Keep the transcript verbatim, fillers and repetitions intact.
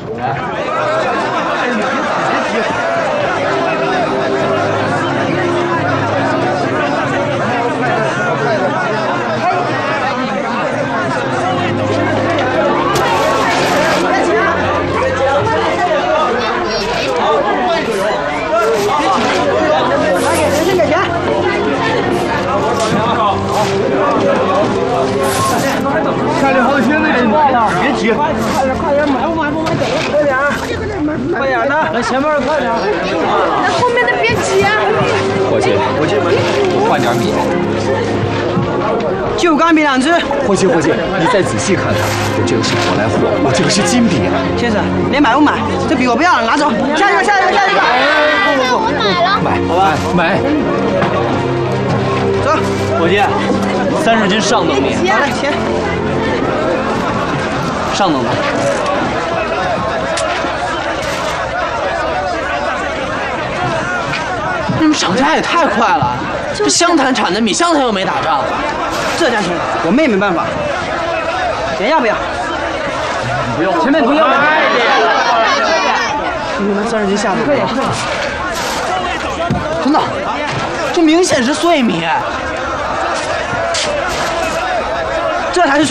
看着好些那个卖了，别急， 快点快点，买不买不买，快点，快点的，来前面的快点， 那后面的别急啊。 伙计，伙计，换点米。 就干米两只。 伙计，伙计，你再仔细看看，我这个是舶来货，我这个是金币啊。 先生，你买不买？这笔我不要了，拿走。下一个，下一个，下一个。 不不不，我买了。 买，好吧，买。 走， 伙计，三十斤上等米。 好嘞，钱。 上等的。你们涨价也太快了！这湘潭产的米，湘潭又没打仗， 这价钱我们也没办法。钱要不要？ 不用， 前面不要。 你们三十斤下来。 快点，快点。 真的，这明显是碎米。 这才是。